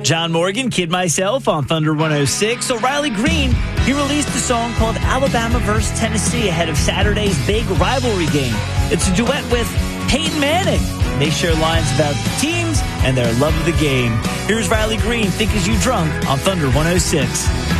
John Morgan, Kid Myself on Thunder 106. So Riley Green, he released a song called Alabama vs. Tennessee ahead of Saturday's big rivalry game. It's a duet with Peyton Manning. They share lines about the teams and their love of the game. Here's Riley Green, Think As You Drunk on Thunder 106.